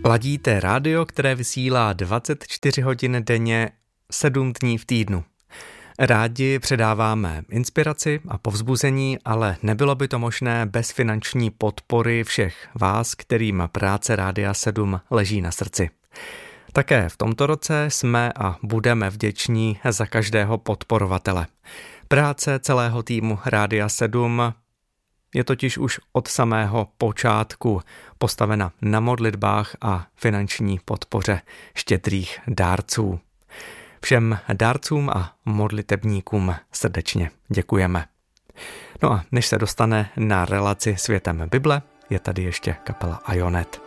Ladíte rádio, které vysílá 24 hodin denně, 7 dní v týdnu. Rádi předáváme inspiraci a povzbuzení, ale nebylo by to možné bez finanční podpory všech vás, kterým práce Rádia 7 leží na srdci. Také v tomto roce jsme a budeme vděční za každého podporovatele. Práce celého týmu Rádia 7 je totiž už od samého počátku postavena na modlitbách a finanční podpoře štědrých dárců. Všem dárcům a modlitebníkům srdečně děkujeme. No a než se dostane na relaci Světem Bible, je tady ještě kapela Ionet.